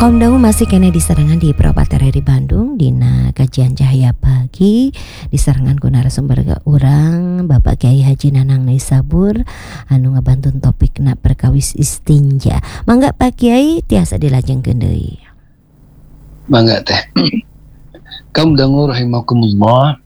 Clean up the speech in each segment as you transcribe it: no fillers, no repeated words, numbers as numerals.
Kaum dangu masih kene diserangan di Propater di Bandung dina kajian Cahaya Pagi diserangan ku narasumber urang Bapak Kiai Haji Nanang Naisabur anu ngabantun topik na perkawis istinja. Mangga Pak Kiai tiasa dilajengkeun deui. Mangga teh. Kaum dangu rahimakumullah.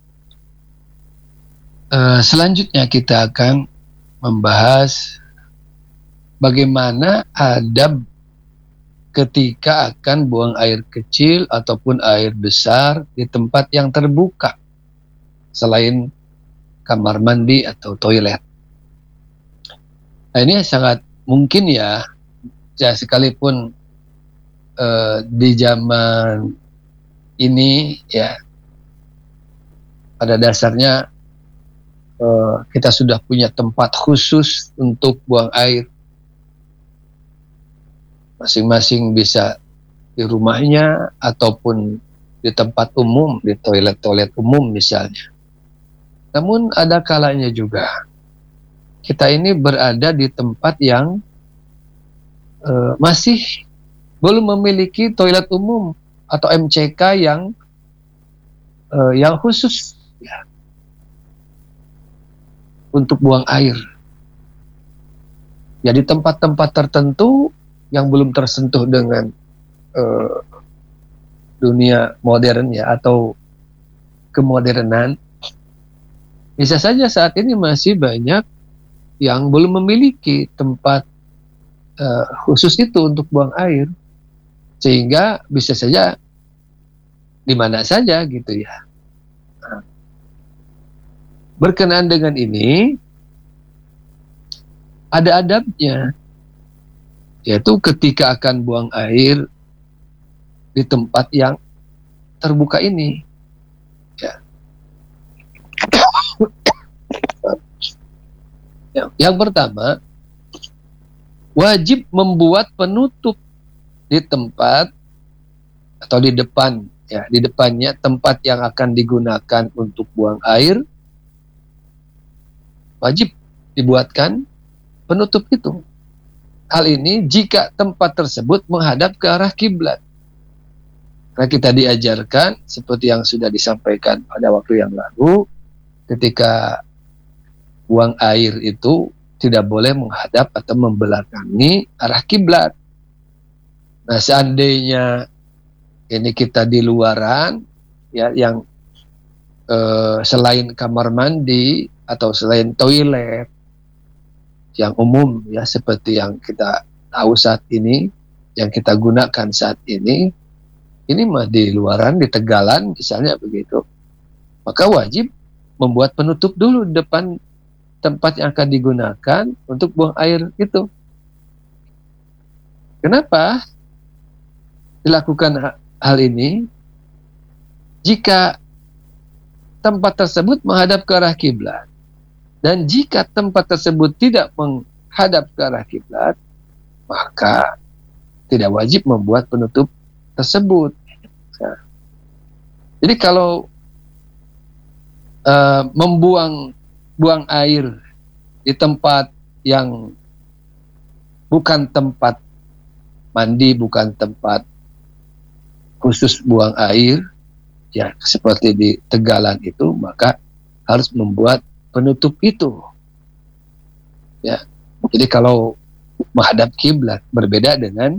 Selanjutnya kita akan membahas bagaimana adab ketika akan buang air kecil ataupun air besar di tempat yang terbuka selain kamar mandi atau toilet. Nah, ini sangat mungkin ya sekalipun di zaman ini ya pada dasarnya kita sudah punya tempat khusus untuk buang air. Masing-masing bisa di rumahnya ataupun di tempat umum, di toilet-toilet umum misalnya. Namun ada kalanya juga kita ini berada di tempat yang masih belum memiliki toilet umum atau MCK yang khusus ya, untuk buang air. Ya di tempat-tempat tertentu yang belum tersentuh dengan dunia modern ya atau kemodernan, bisa saja saat ini masih banyak yang belum memiliki tempat khusus itu untuk buang air, sehingga bisa saja di mana saja gitu ya. Nah, berkenaan dengan ini ada adabnya, yaitu ketika akan buang air di tempat yang terbuka ini ya. Yang pertama, wajib membuat penutup di tempat atau di depan ya, di depannya tempat yang akan digunakan untuk buang air, wajib dibuatkan penutup itu. Hal ini jika tempat tersebut menghadap ke arah kiblat. Karena kita diajarkan seperti yang sudah disampaikan pada waktu yang lalu, ketika buang air itu tidak boleh menghadap atau membelakangi arah kiblat. Nah, seandainya ini kita di luaran ya, yang selain kamar mandi atau selain toilet yang umum ya, seperti yang kita tahu saat ini, yang kita gunakan saat ini mah di luaran, di tegalan misalnya begitu, maka wajib membuat penutup dulu di depan tempat yang akan digunakan untuk buang air itu. Kenapa dilakukan hal ini? Jika tempat tersebut menghadap ke arah kiblat, dan jika tempat tersebut tidak menghadap ke arah kiblat, maka tidak wajib membuat penutup tersebut. Nah, jadi kalau buang air di tempat yang bukan tempat mandi, bukan tempat khusus buang air, ya seperti di tegalan itu, maka harus membuat penutup itu ya. Jadi kalau menghadap kiblat berbeda dengan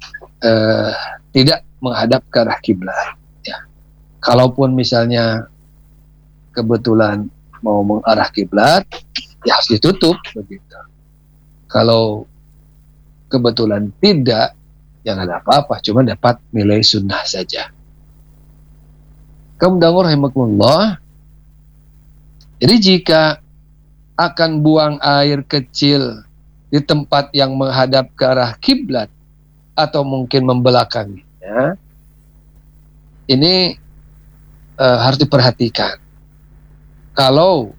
tidak menghadap ke arah kiblat ya. Kalaupun misalnya kebetulan mau mengarah kiblat, ya harus ditutup begitu. Kalau kebetulan tidak, ya nggak ada apa-apa, cuma dapat nilai sunnah saja. Kemudian rahimakumullah. Jadi jika akan buang air kecil di tempat yang menghadap ke arah kiblat atau mungkin membelakanginya, ini harus diperhatikan. Kalau